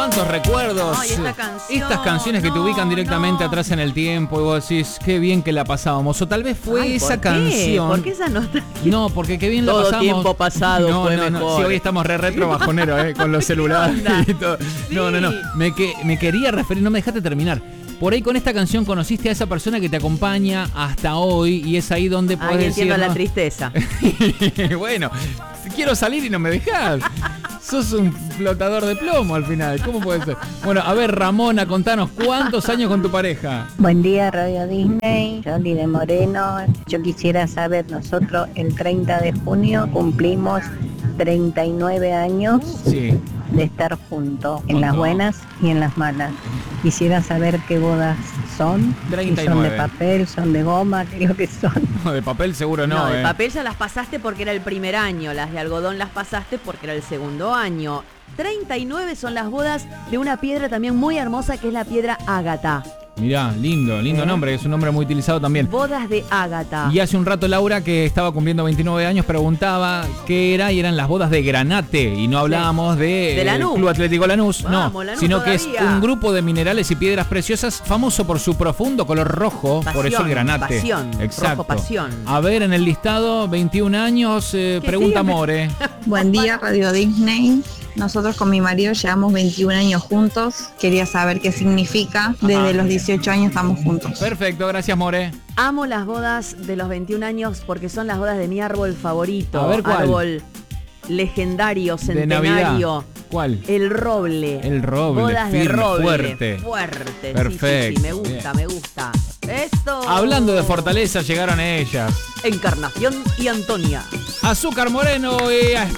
cuántos recuerdos. Ay, esta canción, estas canciones que te ubican directamente atrás en el tiempo y vos decís, qué bien que la pasábamos. O tal vez fue esa canción. ¿Por qué esa nostalgia? No, porque qué bien la Todo pasamos. tiempo pasado fue mejor. Sí, hoy estamos retro bajonero, con los celulares y todo. Sí. No. Me quería referir, no me dejaste terminar. Por ahí con esta canción conociste a esa persona que te acompaña hasta hoy y es ahí donde podés decir... entiendo la ¿no? tristeza. Bueno, quiero salir y no me dejás. Sos un flotador de plomo al final. ¿Cómo puede ser? Bueno, a ver, Ramona, contanos, ¿cuántos años con tu pareja? Buen día, Radio Disney, Johnny de Moreno. Yo quisiera saber, nosotros el 30 de junio cumplimos 39 años Sí. de estar juntos, en las buenas y en las malas. Quisiera saber qué bodas son, si 39. son de papel, son de goma, creo que son. No, de papel seguro no. No, de papel ya las pasaste porque era el primer año, las de algodón las pasaste porque era el segundo año. 39 son las bodas de una piedra también muy hermosa que es la piedra ágata. Mirá, lindo nombre, es un nombre muy utilizado también. Bodas de ágata. Y hace un rato Laura, que estaba cumpliendo 29 años, preguntaba qué era y eran las bodas de Granate. Y no hablábamos de Lanús. Club Atlético Lanús, Vamos, no, Lanús sino que es todavía. un grupo de minerales y piedras preciosas famoso por su profundo color rojo, Pasión, por eso el granate. pasión, exacto. rojo pasión. A ver, en el listado, 21 años, pregunta sigue? More. Buen día, Radio Disney. Nosotros con mi marido llevamos 21 años juntos. Quería saber qué significa. Desde los 18 años estamos juntos. Perfecto, gracias More. Amo las bodas de los 21 años porque son las bodas de mi árbol favorito. A ver, ¿cuál? Árbol legendario, De Navidad. centenario. ¿Cuál? El roble. El roble, Bodas de firme, roble. fuerte. Fuerte. Perfecto, Sí, me gusta, bien. me gusta. Esto. Hablando de fortaleza, llegaron ellas. Encarnación y Antonia. Azúcar Moreno y